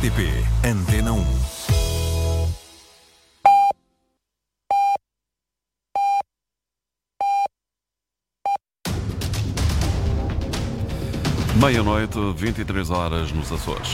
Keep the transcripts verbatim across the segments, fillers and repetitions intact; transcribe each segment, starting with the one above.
R T P Antena um. Meia-noite, vinte e três horas nos Açores.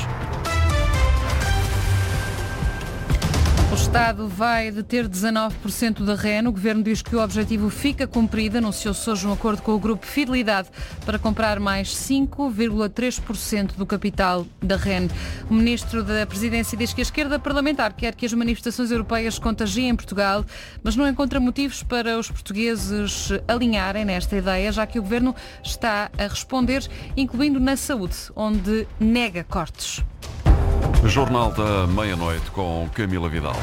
O Estado vai deter dezanove por cento da R E N. O Governo diz que o objetivo fica cumprido. Anunciou-se hoje um acordo com o Grupo Fidelidade para comprar mais cinco vírgula três por cento do capital da R E N. O Ministro da Presidência diz que a esquerda parlamentar quer que as manifestações europeias contagiem Portugal, mas não encontra motivos para os portugueses alinharem nesta ideia, já que o Governo está a responder, incluindo na saúde, onde nega cortes. Jornal da Meia-Noite com Camila Vidal.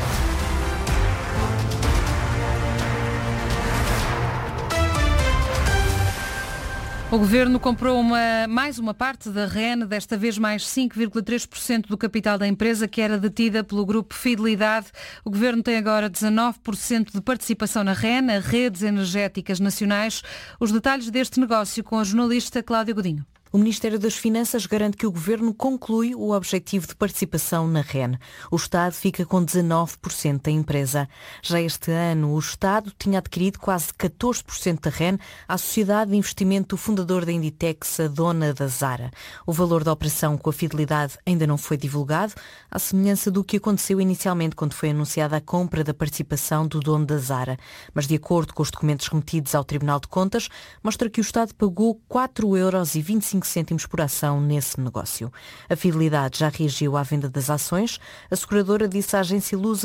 O Governo comprou uma, mais uma parte da R E N, desta vez mais cinco vírgula três por cento do capital da empresa, que era detida pelo Grupo Fidelidade. O Governo tem agora dezanove por cento de participação na R E N, a Redes Energéticas Nacionais. Os detalhes deste negócio com a jornalista Cláudia Godinho. O Ministério das Finanças garante que o Governo conclui o objetivo de participação na R E N. O Estado fica com dezanove por cento da empresa. Já este ano, o Estado tinha adquirido quase catorze por cento da R E N à Sociedade de Investimento do fundador da Inditex, a dona da Zara. O valor da operação com a Fidelidade ainda não foi divulgado, à semelhança do que aconteceu inicialmente quando foi anunciada a compra da participação do dono da Zara. Mas, de acordo com os documentos remetidos ao Tribunal de Contas, mostra que o Estado pagou quatro euros e vinte e cinco cêntimos por ação nesse negócio. A Fidelidade já reagiu à venda das ações. A seguradora disse à agência Lusa